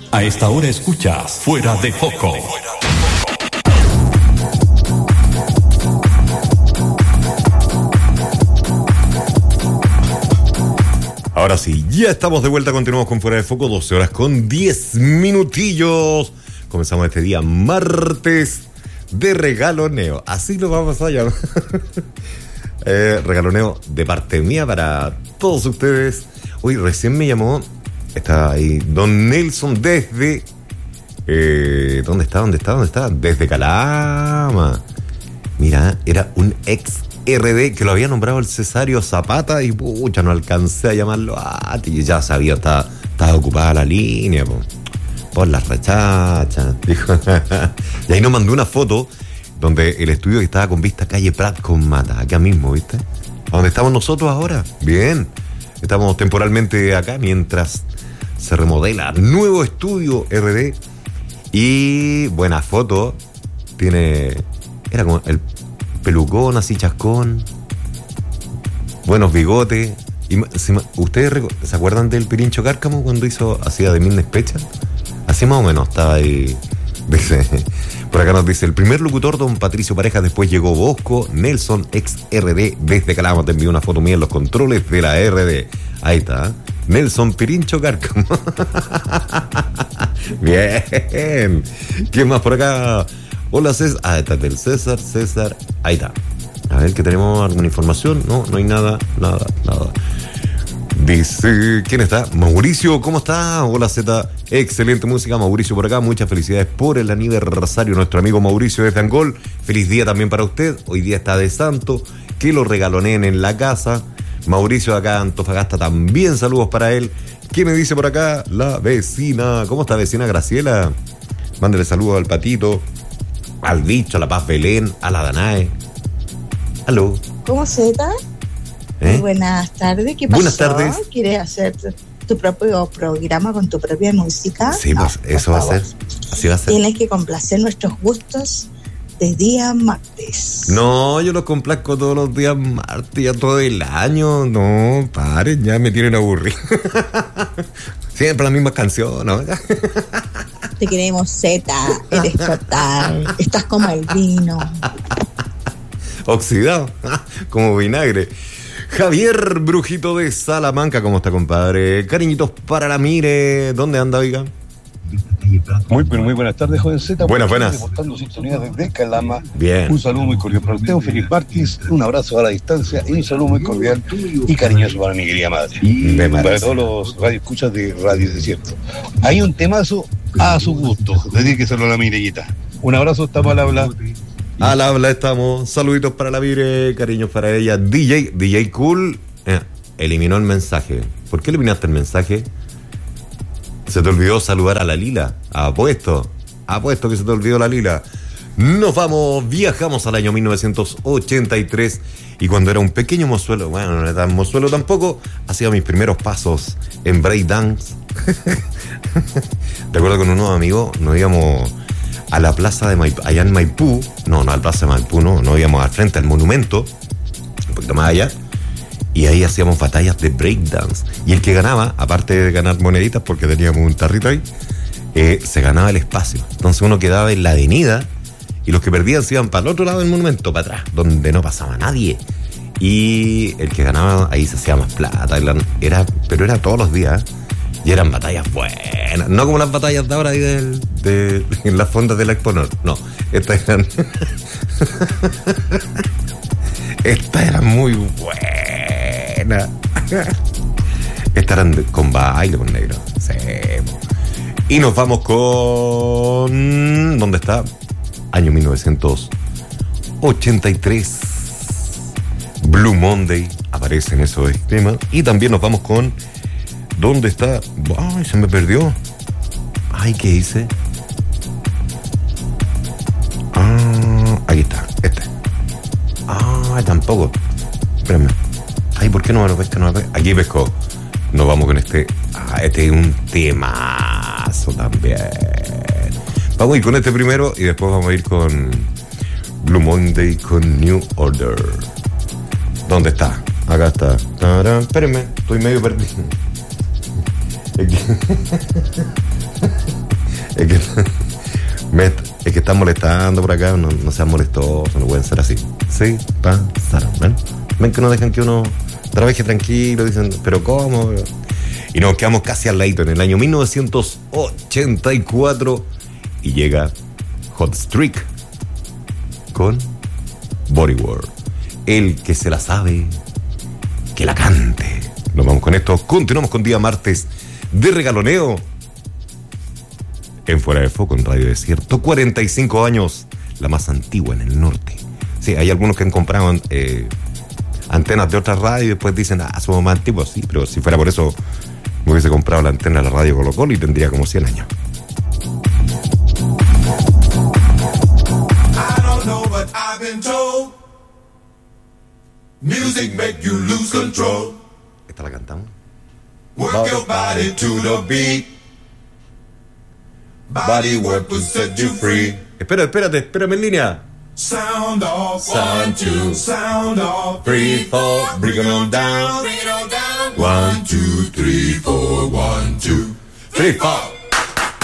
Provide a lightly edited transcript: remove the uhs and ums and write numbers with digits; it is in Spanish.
A esta hora escuchas Fuera de Foco. Ahora sí, ya estamos de vuelta, continuamos con Fuera de Foco, 12 horas con 10 minutillos. Comenzamos este día martes de regaloneo, así lo vamos a llamar. Regaloneo de parte mía para todos ustedes. Uy, recién me llamó, está ahí, don Nelson desde... ¿Dónde está? Desde Calama. Mira, era un ex RD que lo había nombrado el Cesario Zapata y pucha, no alcancé a llamarlo y ya sabía, estaba ocupada la línea por las rechachas, dijo. Y ahí nos mandó una foto donde el estudio que estaba con vista calle Prat con Mata, acá mismo, ¿viste? ¿A dónde estamos nosotros ahora? Bien, estamos temporalmente acá mientras se remodela nuevo estudio RD. Y buena foto, era como el pelucón así chascón, buenos bigotes. ¿Ustedes se acuerdan del Pirincho Cárcamo cuando hacía de Midnight Special? Así más o menos estaba ahí. Dice, por acá nos dice el primer locutor, don Patricio Pareja, después llegó Bosco, Nelson, ex RD desde Calama. Te envió una foto mía en los controles de la RD. Ahí está, Nelson Pirincho Cárcamo. Bien. ¿Quién más por acá? Hola César. Está del César. Ahí está. A ver, que tenemos alguna información. No hay nada. Dice, ¿quién está? Mauricio, ¿cómo está? Hola Z, excelente música, Mauricio por acá, muchas felicidades por el aniversario, nuestro amigo Mauricio de Angol, feliz día también para usted, hoy día está de santo, que lo regaloneen en la casa, Mauricio acá Antofagasta también, saludos para él. ¿Quién me dice por acá? La vecina, ¿cómo está vecina Graciela? Mándale saludos al Patito, al Bicho, a la Paz Belén, a la Danae. Aló. ¿Cómo Z? Buenas tardes, ¿qué pasó? Buenas tardes. ¿Quieres hacer tu propio programa con tu propia música? Sí, pues eso va a ser, así va a ser. Tienes que complacer nuestros gustos de día martes. No, yo los complazco todos los días martes, ya todo el año. No, paren, ya me tienen aburrido. Siempre las mismas canciones, ¿no? Te queremos Z, eres total, estás como el vino. Oxidado, como vinagre. Javier Brujito de Salamanca, ¿cómo está, compadre? Cariñitos para la Mire. ¿Dónde anda, oiga? Muy buenas tardes, jovencita. Buenas. Reportando sintonía desde Calama. Bien. Un saludo muy cordial para usted, un feliz martes, un abrazo a la distancia y un saludo muy cordial y cariñoso para mi querida madre. Para todos los radioescuchas de Radio Desierto. Hay un temazo a su gusto, dedíqueselo a la Mirellita. Un abrazo, estamos al habla. Al habla estamos. Saluditos para la Mire, cariños para ella. DJ Cool eliminó el mensaje. ¿Por qué eliminaste el mensaje? Se te olvidó saludar a la Lila. Apuesto que se te olvidó la Lila. Viajamos al año 1983 y cuando era un pequeño mozuelo, bueno, no era tan mozuelo tampoco, hacía mis primeros pasos en breakdance. Recuerdo con unos amigos nos íbamos a la plaza de Maipú, allá en Maipú, no, a la plaza de Maipú, no íbamos al frente al monumento, un poquito más allá, y ahí hacíamos batallas de breakdance. Y el que ganaba, aparte de ganar moneditas, porque teníamos un tarrito ahí, se ganaba el espacio. Entonces uno quedaba en la avenida y los que perdían se iban para el otro lado del monumento, para atrás, donde no pasaba nadie. Y el que ganaba, ahí se hacía más plata, pero era todos los días, y eran batallas buenas, no como las batallas de ahora en las fondas del Exponor, no, estas eran muy buenas. Estas eran con baile, con negro. Sí. Y nos vamos con... ¿Dónde está? Año 1983. Blue Monday aparece en esos temas. Y también nos vamos con... ¿Dónde está? Ay, se me perdió. Ay, ¿qué hice? Aquí está, tampoco. Espérame. Ay, ¿por qué no me lo pesca? Aquí pescó. Nos vamos con este. Este es un temazo también. Vamos a ir con este primero y después vamos a ir con Blue Monday con New Order. ¿Dónde está? Acá está. Tarán. Espérenme, estoy medio perdido. Es que están molestando por acá, no sean molestosos, no pueden ser así. Sí, pasaron, ¿ven? Ven que no dejan que uno trabaje tranquilo, dicen, pero ¿cómo? Y nos quedamos casi al ladito en el año 1984 y llega Hot Streak con Body World. El que se la sabe, que la cante. Nos vamos con esto, continuamos con día martes de regaloneo en Fuera de Foco, en Radio Desierto. 45 años, la más antigua en el norte. Sí, hay algunos que han comprado antenas de otras radios y después dicen, somos más antiguos. Sí, pero si fuera por eso, me hubiese comprado la antena de la radio Colo Colo y tendría como 100 años. I don't know, but I've been told music make you lose control. ¿Esta la cantamos? Work your body to the beat. Body work will set you free. Espérame en línea. Sound off, 1, 2, sound off, 3, 4, bring it on down. 1, 2, 3, 4, 1, 2, 3, 4.